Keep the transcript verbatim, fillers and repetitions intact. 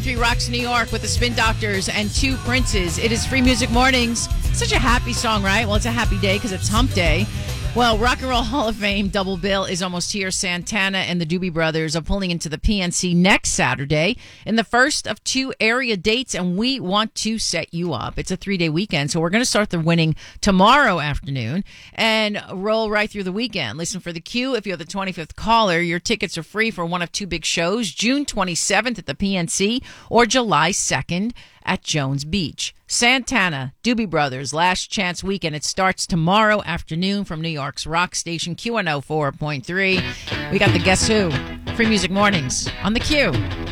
Country Rocks New York with the Spin Doctors and Two Princes. It is Free Music Mornings. Such a happy song, right? Well, it's a happy day because it's Hump Day. Well, Rock and Roll Hall of Fame double bill is almost here. Santana and the Doobie Brothers are pulling into the P N C next Saturday in the first of two area dates, and we want to set you up. It's a three-day weekend, so we're going to start the winning tomorrow afternoon and roll right through the weekend. Listen for the cue. If you're the twenty-fifth caller, your tickets are free for one of two big shows, June twenty-seventh at the P N C or July second at Jones Beach. Santana, Doobie Brothers, Last Chance Weekend. It starts tomorrow afternoon from New York's rock station, Q N O four point three. We got the Guess Who, Free Music Mornings on the Q.